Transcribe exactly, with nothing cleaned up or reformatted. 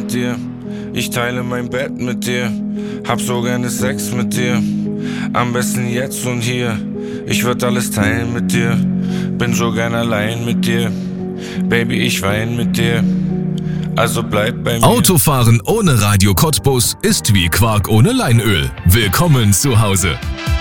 mit dir. Ich teile mein Bett mit dir, hab so gerne Sex mit dir. Am besten jetzt und hier, ich würd alles teilen mit dir. Bin so gern allein mit dir, Baby, ich wein mit dir. Also bleib bei mir. Autofahren ohne Radio Cottbus ist wie Quark ohne Leinöl. Willkommen zu Hause.